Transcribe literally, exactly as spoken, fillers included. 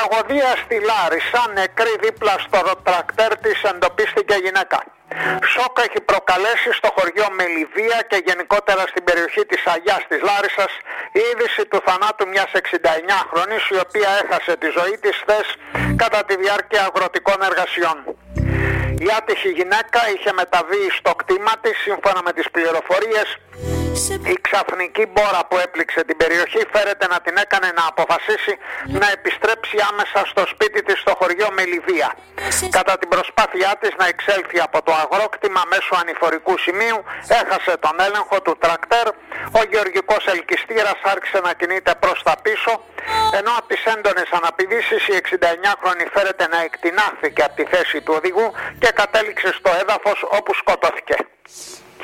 Τραγωδία στη Λάρισα, νεκρή δίπλα στο τρακτέρ της εντοπίστηκε γυναίκα. Σοκ έχει προκαλέσει στο χωριό Μελιδία και γενικότερα στην περιοχή της Αγιάς της Λάρισσας η είδηση του θανάτου μιας εξηνταεννιάχρονης η οποία έχασε τη ζωή της χθες κατά τη διάρκεια αγροτικών εργασιών. Η άτυχη γυναίκα είχε μεταβεί στο κτήμα της. Σύμφωνα με τις πληροφορίες, η ξαφνική μπόρα που έπληξε την περιοχή φέρεται να την έκανε να αποφασίσει να επιστρέψει άμεσα στο σπίτι της στο χωριό Μελιδία. Κατά την προσπάθειά της να εξέλθει από το αγρόκτημα μέσω ανηφορικού σημείου, έχασε τον έλεγχο του τρακτέρ. Ο γεωργικός ελκυστήρας άρχισε να κινείται προς τα πίσω, ενώ από τις έντονες αναπηδήσεις η εξηνταεννιάχρονη φέρεται να εκτινάχθηκε από τη θέση του οδηγού και κατέληξε στο έδαφος, όπου σκοτώθηκε.